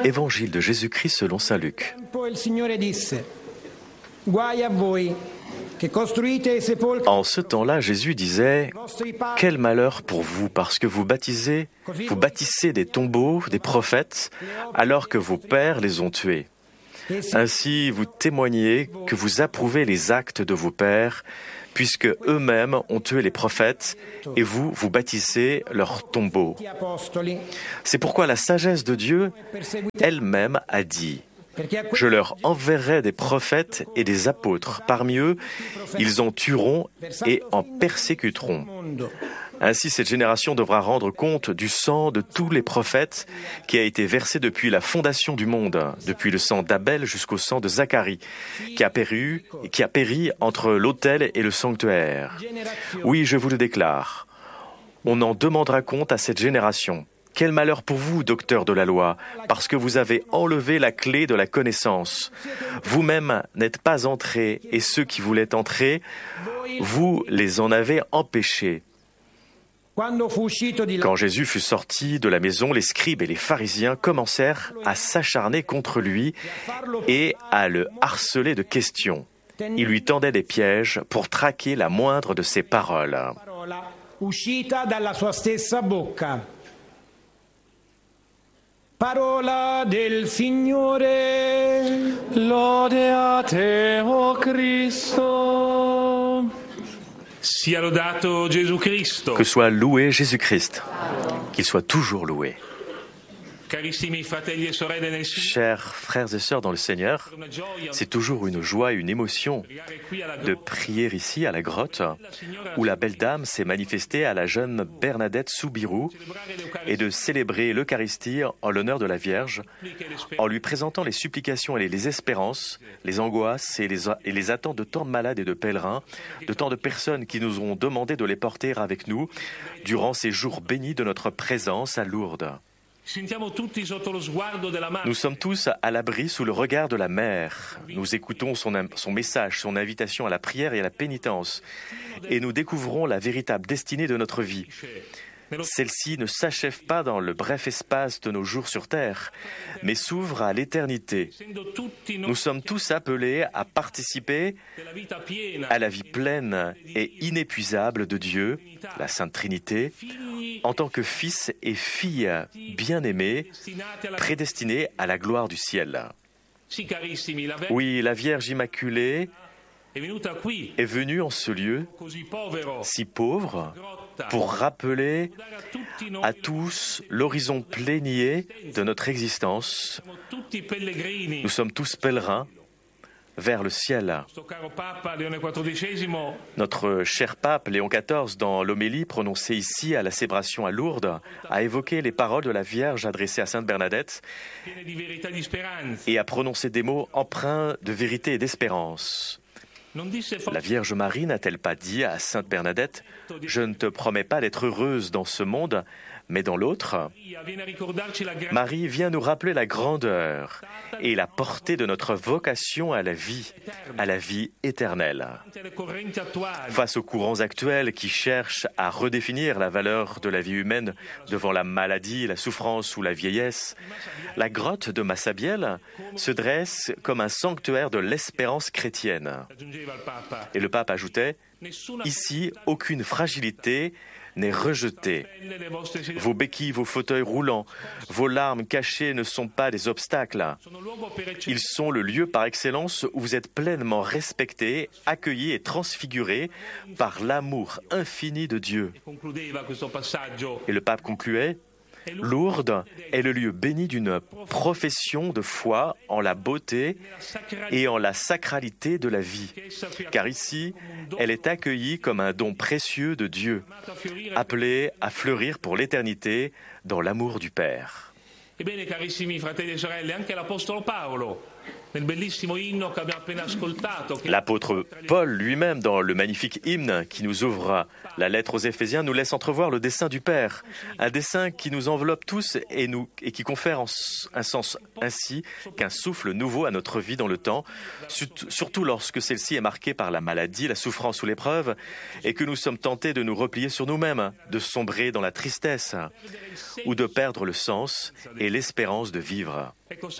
Évangile de Jésus-Christ selon saint Luc. En ce temps-là, Jésus disait « Quel malheur pour vous, parce que vous bâtissez des tombeaux, des prophètes, alors que vos pères les ont tués. Ainsi, vous témoignez que vous approuvez les actes de vos pères, puisque eux-mêmes ont tué les prophètes, et vous bâtissez leurs tombeaux. C'est pourquoi la sagesse de Dieu elle-même a dit « Je leur enverrai des prophètes et des apôtres. Parmi eux, ils en tueront et en persécuteront. » Ainsi, cette génération devra rendre compte du sang de tous les prophètes qui a été versé depuis la fondation du monde, depuis le sang d'Abel jusqu'au sang de Zacharie, qui a péri entre l'autel et le sanctuaire. Oui, je vous le déclare, on en demandera compte à cette génération. Quel malheur pour vous, docteurs de la loi, parce que vous avez enlevé la clé de la connaissance. Vous-même n'êtes pas entrés, et ceux qui voulaient entrer, vous les en avez empêchés. Quand Jésus fut sorti de la maison, les scribes et les pharisiens commencèrent à s'acharner contre lui et à le harceler de questions. Ils lui tendaient des pièges pour traquer la moindre de ses paroles. Parola del Signore. Lode a te, o Cristo. Sia lodato Gesù Cristo. Que soit loué Jésus-Christ, qu'il soit toujours loué. Chers frères et sœurs dans le Seigneur, c'est toujours une joie et une émotion de prier ici à la grotte où la belle dame s'est manifestée à la jeune Bernadette Soubirous et de célébrer l'Eucharistie en l'honneur de la Vierge en lui présentant les supplications et les espérances, les angoisses et les attentes de tant de malades et de pèlerins, de tant de personnes qui nous ont demandé de les porter avec nous durant ces jours bénis de notre présence à Lourdes. Nous sommes tous à l'abri sous le regard de la Mère. Nous écoutons son message, son invitation à la prière et à la pénitence. Et nous découvrons la véritable destinée de notre vie. Celle-ci ne s'achève pas dans le bref espace de nos jours sur terre, mais s'ouvre à l'éternité. Nous sommes tous appelés à participer à la vie pleine et inépuisable de Dieu, la Sainte Trinité, en tant que fils et filles bien-aimés, prédestinés à la gloire du ciel. Oui, la Vierge Immaculée est venue en ce lieu si pauvre pour rappeler à tous l'horizon plénier de notre existence. Nous sommes tous pèlerins vers le ciel. Notre cher pape Léon XIV, dans l'homélie prononcée ici à la célébration à Lourdes, a évoqué les paroles de la Vierge adressées à Sainte Bernadette et a prononcé des mots empreints de vérité et d'espérance. La Vierge Marie n'a-t-elle pas dit à Sainte Bernadette « Je ne te promets pas d'être heureuse dans ce monde, mais dans l'autre » Marie vient nous rappeler la grandeur et la portée de notre vocation à la vie éternelle. Face aux courants actuels qui cherchent à redéfinir la valeur de la vie humaine devant la maladie, la souffrance ou la vieillesse, la grotte de Massabielle se dresse comme un sanctuaire de l'espérance chrétienne. Et le pape ajoutait « Ici, aucune fragilité n'est rejetée. Vos béquilles, vos fauteuils roulants, vos larmes cachées ne sont pas des obstacles. Ils sont le lieu par excellence où vous êtes pleinement respectés, accueillis et transfigurés par l'amour infini de Dieu. » Et le pape concluait « Lourdes est le lieu béni d'une profession de foi en la beauté et en la sacralité de la vie, car ici, elle est accueillie comme un don précieux de Dieu, appelé à fleurir pour l'éternité dans l'amour du Père. » L'apôtre Paul lui-même, dans le magnifique hymne qui nous ouvre la lettre aux Éphésiens, nous laisse entrevoir le dessein du Père, un dessein qui nous enveloppe tous et qui confère un sens ainsi qu'un souffle nouveau à notre vie dans le temps, surtout lorsque celle-ci est marquée par la maladie, la souffrance ou l'épreuve, et que nous sommes tentés de nous replier sur nous-mêmes, de sombrer dans la tristesse, ou de perdre le sens et l'espérance de vivre.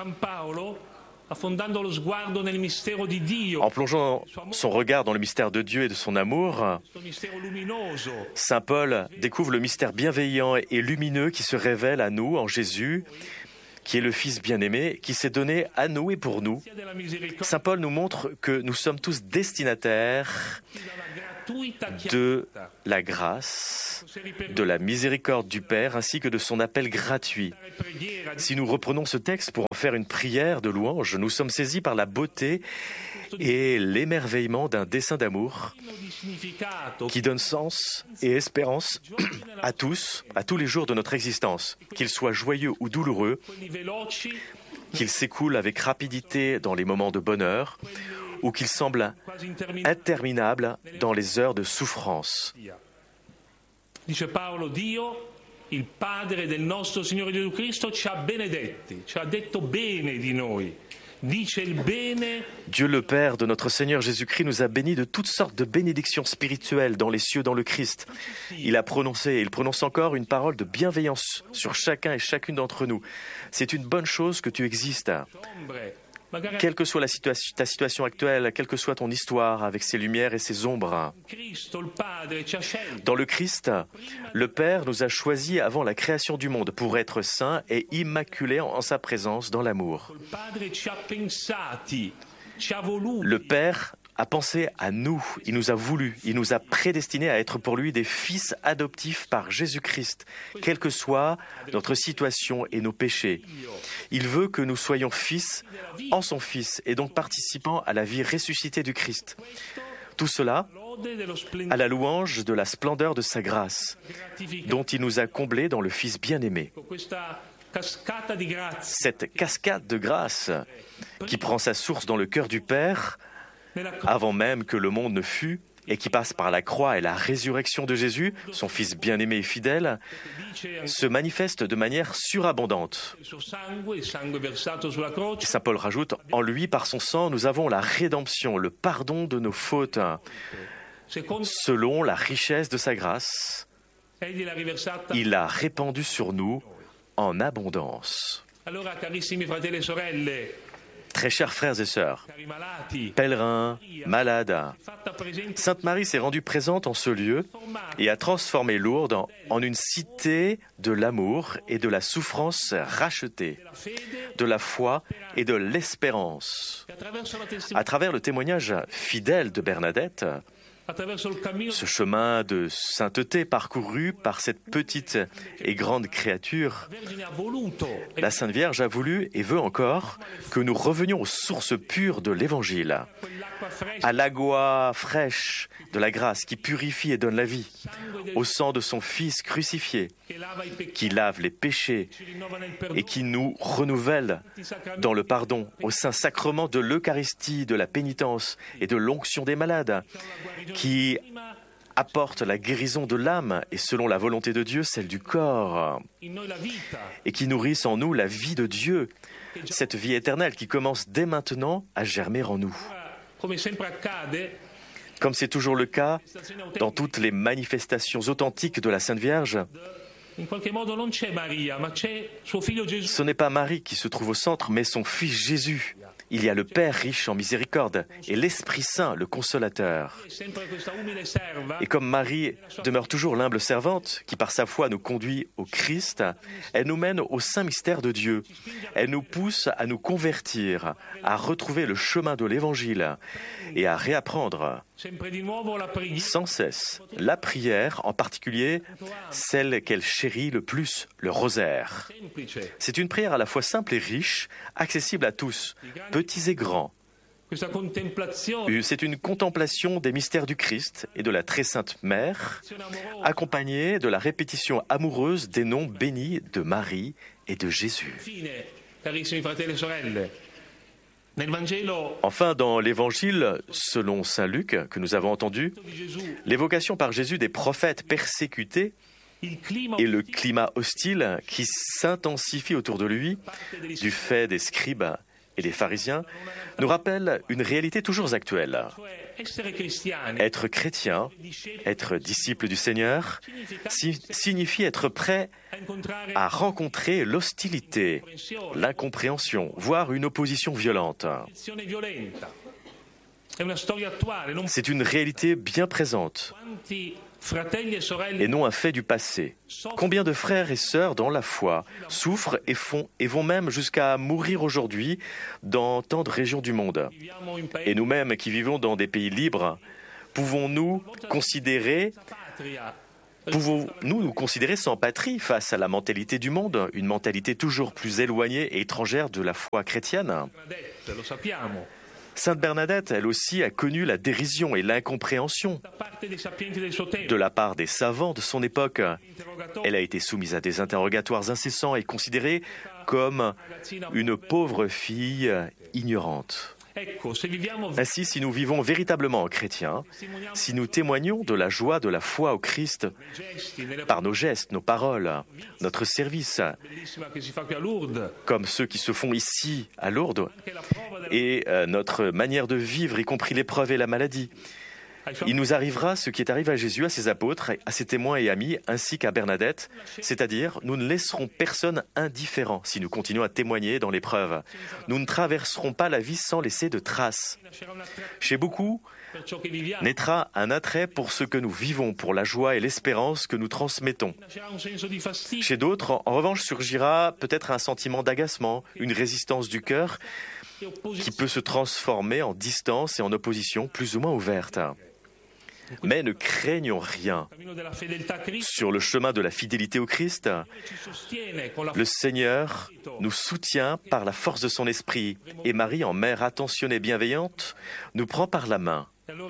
En plongeant son regard dans le mystère de Dieu et de son amour, saint Paul découvre le mystère bienveillant et lumineux qui se révèle à nous en Jésus, qui est le Fils bien-aimé, qui s'est donné à nous et pour nous. Saint Paul nous montre que nous sommes tous destinataires de la grâce, de la miséricorde du Père, ainsi que de son appel gratuit. Si nous reprenons ce texte pour en faire une prière de louange, nous sommes saisis par la beauté et l'émerveillement d'un dessein d'amour qui donne sens et espérance à tous les jours de notre existence, qu'ils soient joyeux ou douloureux, qu'ils s'écoulent avec rapidité dans les moments de bonheur, ou qu'il semble interminable dans les heures de souffrance. Dice Paolo, Dio, il Padre del nostro Signore Gesù Cristo, ci ha benedetti, ci ha detto bene di noi. Dice il bene. Dieu le Père de notre Seigneur Jésus-Christ nous a bénis de toutes sortes de bénédictions spirituelles dans les cieux, dans le Christ. Il prononce encore une parole de bienveillance sur chacun et chacune d'entre nous. C'est une bonne chose que tu existes. Quelle que soit ta situation actuelle, quelle que soit ton histoire avec ses lumières et ses ombres, dans le Christ, le Père nous a choisis avant la création du monde pour être saints et immaculés en sa présence dans l'amour. Le Père a pensé à nous, il nous a voulu, il nous a prédestinés à être pour lui des fils adoptifs par Jésus-Christ, quelle que soit notre situation et nos péchés. Il veut que nous soyons fils en son Fils et donc participants à la vie ressuscitée du Christ. Tout cela à la louange de la splendeur de sa grâce, dont il nous a comblés dans le Fils bien-aimé. Cette cascade de grâce qui prend sa source dans le cœur du Père, avant même que le monde ne fût, et qui passe par la croix et la résurrection de Jésus, son Fils bien-aimé et fidèle, se manifeste de manière surabondante. Saint Paul rajoute, en lui, par son sang, nous avons la rédemption, le pardon de nos fautes, selon la richesse de sa grâce. Il l'a répandue sur nous en abondance. Très chers frères et sœurs, pèlerins, malades, Sainte Marie s'est rendue présente en ce lieu et a transformé Lourdes en une cité de l'amour et de la souffrance rachetée, de la foi et de l'espérance. À travers le témoignage fidèle de Bernadette, ce chemin de sainteté parcouru par cette petite et grande créature, la Sainte Vierge a voulu et veut encore que nous revenions aux sources pures de l'Évangile, à l'agua fraîche de la grâce qui purifie et donne la vie, au sang de son Fils crucifié, qui lave les péchés et qui nous renouvelle dans le pardon, au saint sacrement de l'Eucharistie, de la pénitence et de l'onction des malades, qui apporte la guérison de l'âme et selon la volonté de Dieu, celle du corps, et qui nourrissent en nous la vie de Dieu, cette vie éternelle qui commence dès maintenant à germer en nous. Comme c'est toujours le cas dans toutes les manifestations authentiques de la Sainte Vierge, ce n'est pas Marie qui se trouve au centre, mais son Fils Jésus. Il y a le Père riche en miséricorde et l'Esprit Saint, le Consolateur. Et comme Marie demeure toujours l'humble servante qui par sa foi nous conduit au Christ, elle nous mène au saint mystère de Dieu. Elle nous pousse à nous convertir, à retrouver le chemin de l'Évangile et à réapprendre sans cesse la prière, en particulier celle qu'elle chérit le plus, le rosaire. C'est une prière à la fois simple et riche, accessible à tous, petits et grands. C'est une contemplation des mystères du Christ et de la très sainte Mère, accompagnée de la répétition amoureuse des noms bénis de Marie et de Jésus. Enfin, dans l'Évangile, selon saint Luc, que nous avons entendu, l'évocation par Jésus des prophètes persécutés et le climat hostile qui s'intensifie autour de lui, du fait des scribes et des pharisiens, nous rappelle une réalité toujours actuelle. Être chrétien, être disciple du Seigneur, signifie être prêt à rencontrer l'hostilité, l'incompréhension, voire une opposition violente. C'est une réalité bien présente et non un fait du passé. Combien de frères et sœurs dans la foi souffrent et vont même jusqu'à mourir aujourd'hui dans tant de régions du monde. Et nous-mêmes qui vivons dans des pays libres, pouvons-nous nous considérer sans patrie face à la mentalité du monde, une mentalité toujours plus éloignée et étrangère de la foi chrétienne ? Sainte Bernadette, elle aussi, a connu la dérision et l'incompréhension de la part des savants de son époque. Elle a été soumise à des interrogatoires incessants et considérée comme une pauvre fille ignorante. Ainsi, si nous vivons véritablement chrétiens, si nous témoignons de la joie de la foi au Christ par nos gestes, nos paroles, notre service, comme ceux qui se font ici à Lourdes, et notre manière de vivre, y compris l'épreuve et la maladie, il nous arrivera ce qui est arrivé à Jésus, à ses apôtres, à ses témoins et amis, ainsi qu'à Bernadette, c'est-à-dire nous ne laisserons personne indifférent si nous continuons à témoigner dans l'épreuve. Nous ne traverserons pas la vie sans laisser de traces. Chez beaucoup, naîtra un attrait pour ce que nous vivons, pour la joie et l'espérance que nous transmettons. Chez d'autres, en revanche, surgira peut-être un sentiment d'agacement, une résistance du cœur qui peut se transformer en distance et en opposition plus ou moins ouverte. Mais ne craignons rien. Sur le chemin de la fidélité au Christ, le Seigneur nous soutient par la force de son esprit et Marie, en mère attentionnée et bienveillante, nous prend par la main.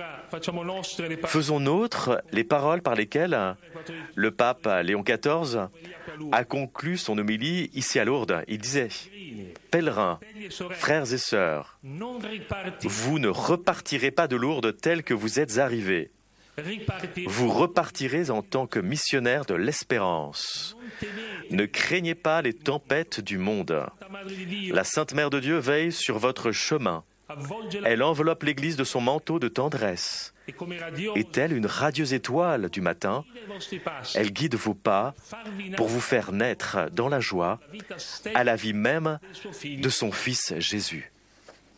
Faisons nôtres les paroles par lesquelles le pape Léon XIV a conclu son homélie ici à Lourdes. Il disait « Pèlerins, frères et sœurs, vous ne repartirez pas de Lourdes tel que vous êtes arrivés. Vous repartirez en tant que missionnaires de l'espérance. Ne craignez pas les tempêtes du monde. La Sainte Mère de Dieu veille sur votre chemin. Elle enveloppe l'Église de son manteau de tendresse. Et telle une radieuse étoile du matin, elle guide vos pas pour vous faire naître dans la joie à la vie même de son Fils Jésus. »